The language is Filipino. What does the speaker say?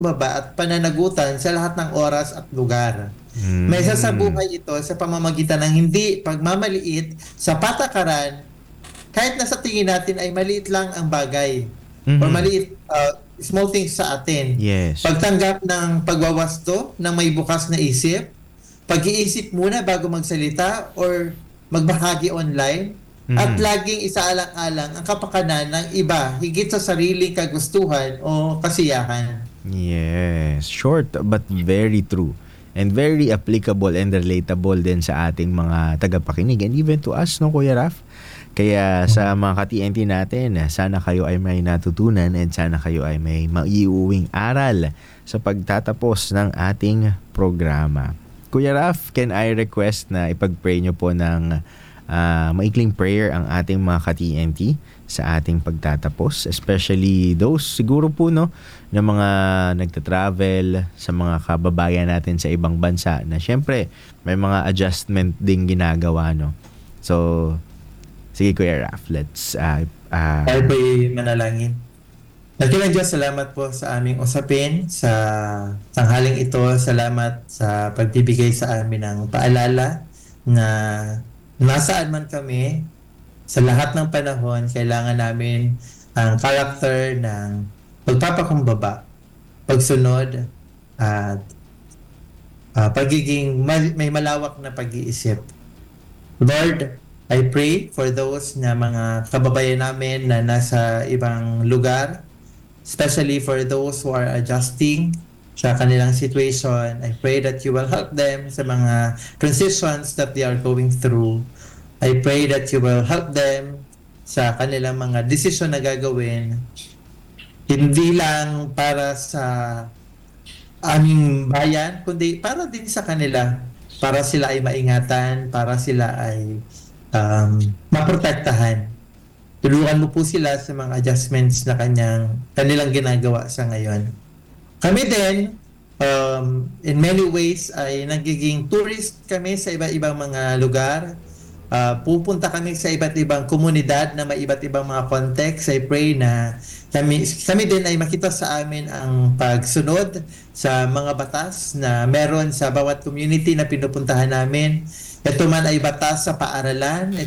baba at pananagutan sa lahat ng oras at lugar. May Mm. sasabuhay ito sa pamamagitan ng hindi pagmamaliit sa patakaran kahit na sa tingin natin ay maliit lang ang bagay or Mhm. maliit small things sa atin. Yes. Pagtanggap ng pagwawasto ng may bukas na isip, pag-iisip muna bago magsalita or magbahagi online, at Mhm. laging isaalang-alang ang kapakanan ng iba higit sa sariling kagustuhan o kasiyahan. Yes, short but very true. And very applicable and relatable din sa ating mga tagapakinig and even to us, no, Kuya Raf? Kaya sa mga ka-TNT natin, sana kayo ay may natutunan and sana kayo ay may maiuwing aral sa pagtatapos ng ating programa. Kuya Raf, can I request na ipag-pray nyo po ng maikling prayer ang ating mga ka-TNT sa ating pagtatapos, especially those siguro po, no, na mga nagta-travel, sa mga kababayan natin sa ibang bansa na syempre may mga adjustment ding ginagawa, no. So sige Kuya Raf, let's Tayo po'y manalangin. Dakilang Diyos, salamat po sa aming usapin sa tanghaling ito. Salamat sa pagbibigay sa amin ng paalala na nasaan man kami, sa lahat ng panahon, kailangan namin ang karakter ng pagpapakumbaba, pagsunod, at pagiging may malawak na pag-iisip. Lord, I pray for those na mga kababayan namin na nasa ibang lugar, especially for those who are adjusting sa kanilang situation. I pray that you will help them sa mga transitions that they are going through. I pray that you will help them sa kanilang mga desisyon na gagawin, hindi lang para sa aming bayan, kundi para din sa kanila, para sila ay maingatan, para sila ay maprotektahan. Tulungan mo po sila sa mga adjustments na kanilang ginagawa sa ngayon. Kami din, in many ways, ay nagiging tourist kami sa iba-ibang mga lugar. Pupunta kami sa iba't ibang komunidad na may iba't ibang mga context. I pray na kami din ay makita sa amin ang pagsunod sa mga batas na meron sa bawat community na pinupuntahan namin. Ito man ay batas sa paaralan,